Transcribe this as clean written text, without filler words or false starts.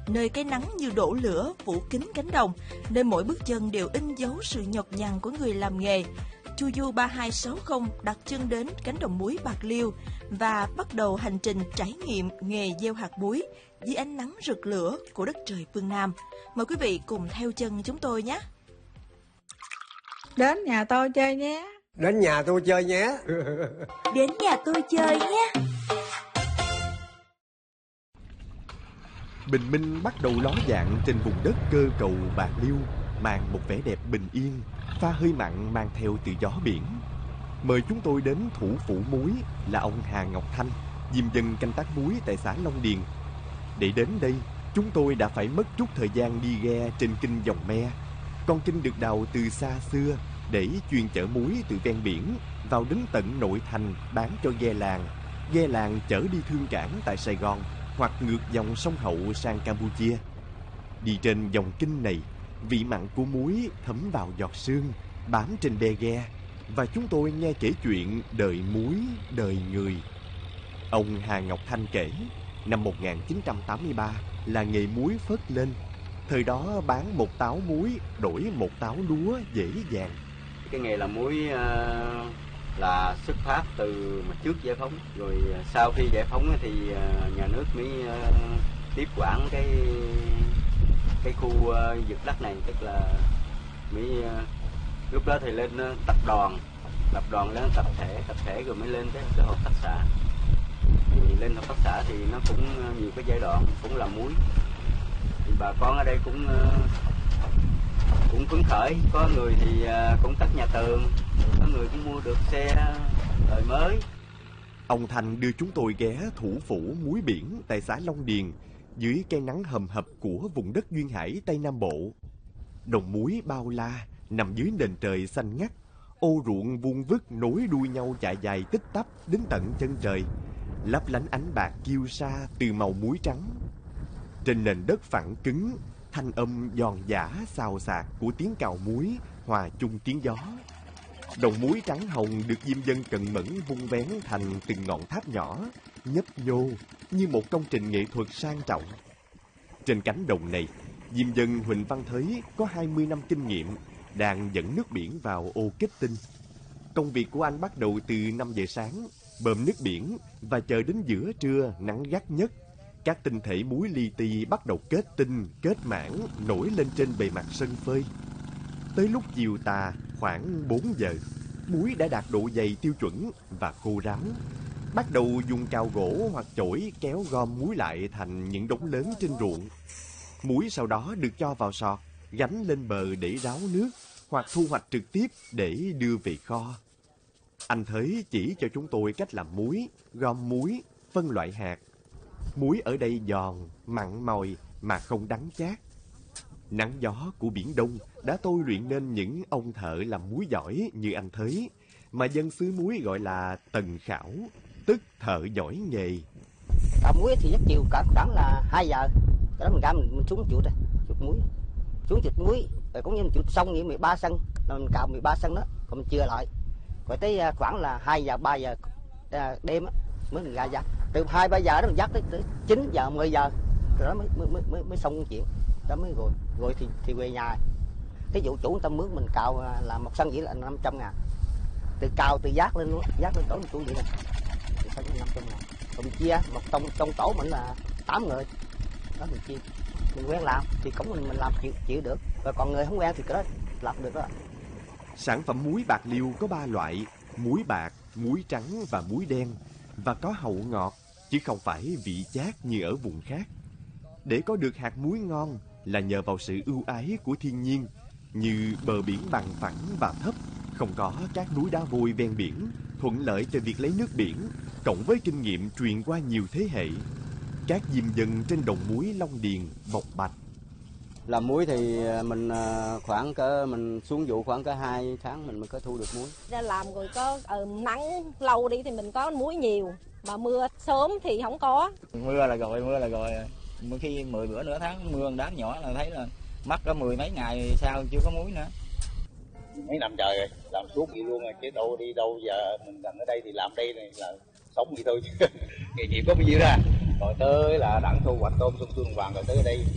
nơi cái nắng như đổ lửa phủ kín cánh đồng, nơi mỗi bước chân đều in dấu sự nhọc nhằn của người làm nghề. Chu Du 3260 đặt chân đến cánh đồng muối Bạc Liêu và bắt đầu hành trình trải nghiệm nghề gieo hạt muối dưới ánh nắng rực lửa của đất trời phương Nam. Mời quý vị cùng theo chân chúng tôi nhé. Đến nhà tôi chơi nhé. Đến nhà tôi chơi nhé. Đến nhà tôi chơi nhé. Bình minh bắt đầu ló dạng trên vùng đất cơ cầu Bạc Liêu, mang một vẻ đẹp bình yên, pha hơi mặn mang theo từ gió biển. Mời chúng tôi đến thủ phủ muối là ông Hà Ngọc Thanh, diêm dân canh tác muối tại xã Long Điền. Để đến đây, chúng tôi đã phải mất chút thời gian đi ghe trên kênh Dòng Me. Con kênh được đào từ xa xưa để chuyên chở muối từ ven biển vào đến tận nội thành bán cho ghe làng chở đi thương cảng tại Sài Gòn hoặc ngược dòng sông Hậu sang Campuchia. Đi trên dòng kênh này, vị mặn của muối thấm vào giọt sương, bám trên be ghe, và chúng tôi nghe kể chuyện đời muối, đời người. Ông Hà Ngọc Thanh kể, năm 1983 là nghề muối phất lên. Thời đó bán một táo muối đổi một táo lúa dễ dàng. Cái nghề làm muối là xuất phát từ mà trước giải phóng, rồi sau khi giải phóng thì nhà nước mới tiếp quản cái khu vực đất này, tức là mới lúc đó thì lên tập đoàn lên tập thể rồi mới lên cái hợp tác xã. Thì lên hợp tác xã thì nó cũng nhiều cái giai đoạn, cũng làm muối. Thì bà con ở đây cũng phấn khởi, có người thì cũng cất nhà tường, có người cũng mua được xe đời mới. Ông Thành đưa chúng tôi ghé thủ phủ muối biển tại xã Long Điền dưới cái nắng hầm hập của vùng đất duyên hải Tây Nam Bộ. Đồng muối bao la nằm dưới nền trời xanh ngắt, ô ruộng vuông vức nối đuôi nhau chạy dài tích tắp đến tận chân trời, lấp lánh ánh bạc kiêu sa từ màu muối trắng. Trên nền đất phẳng cứng, thanh âm giòn giã xào xạc của tiếng cào muối hòa chung tiếng gió. Đồng muối trắng hồng được diêm dân cần mẫn vun vén thành từng ngọn tháp nhỏ, nhấp nhô như một công trình nghệ thuật sang trọng. Trên cánh đồng này, diêm dân Huỳnh Văn Thới có 20 năm kinh nghiệm, đang dẫn nước biển vào ô kết tinh. Công việc của anh bắt đầu từ 5 giờ sáng, bơm nước biển, và chờ đến giữa trưa nắng gắt nhất. Các tinh thể muối li ti bắt đầu kết tinh, kết mảng nổi lên trên bề mặt sân phơi. Tới lúc chiều tà khoảng 4 giờ, muối đã đạt độ dày tiêu chuẩn và khô ráo. Bắt đầu dùng cào gỗ hoặc chổi kéo gom muối lại thành những đống lớn trên ruộng. Muối sau đó được cho vào sọt, gánh lên bờ để ráo nước, hoặc thu hoạch trực tiếp để đưa về kho. Anh Thới chỉ cho chúng tôi cách làm muối, gom muối, phân loại hạt. Muối ở đây giòn, mặn mòi mà không đắng chát. Nắng gió của Biển Đông đã tôi luyện nên những ông thợ làm muối giỏi như anh Thới, mà dân xứ muối gọi là tần khảo, tức thợ giỏi nghề. Cào muối thì giấc chiều khoảng là 2 giờ, cái đó mình ra mình xuống chuột muối, xuống chuột muối, rồi cũng như mình chuột xong như 13 sân, rồi mình cào 13 sân đó, còn mình chừa lại, rồi tới khoảng là 2 giờ 3 giờ đêm á mới mình ra dắt, từ 2-3 giờ đó mình dắt tới 9 giờ 10 giờ, rồi đó mới xong chuyện, đó mới rồi thì về nhà. Cái vụ chủ người ta mướn mình cào là một sân chỉ là 500.000, từ cào từ dắt lên tổ mình chủ vậy nè, thì sân 500.000. Còn mình chia một trong tổ mình là 8 người, đó mình chia, mình quen làm thì cũng mình làm chịu được, và còn người không quen thì cái đó làm được đó. Sản phẩm muối Bạc Liêu có 3 loại: muối bạc, muối trắng và muối đen, và có hậu ngọt chứ không phải vị chát như ở vùng khác. Để có được hạt muối ngon là nhờ vào sự ưu ái của thiên nhiên, như bờ biển bằng phẳng và thấp, không có các núi đá vôi ven biển, thuận lợi cho việc lấy nước biển, cộng với kinh nghiệm truyền qua nhiều thế hệ. Các diêm dân trên đồng muối Long Điền bộc bạch. Làm muối thì mình khoảng cỡ mình xuống vụ khoảng cỡ 2 tháng mình mới có thu được muối. Ra làm rồi có nắng lâu đi thì mình có muối nhiều, mà mưa sớm thì không có. Mưa là rồi. Khi 10 bữa nửa tháng mưa đám nhỏ là thấy là mất có 10 mấy ngày sau chưa có muối nữa. Mấy năm trời rồi, làm suốt vậy luôn rồi, chứ đâu đi đâu, giờ mình gần ở đây thì làm đây này là sống vậy thôi chứ nghề nghiệp có bao nhiêu ra. Rồi tới là đặng thu hoạch tôm xuân phương vàng rồi tới đây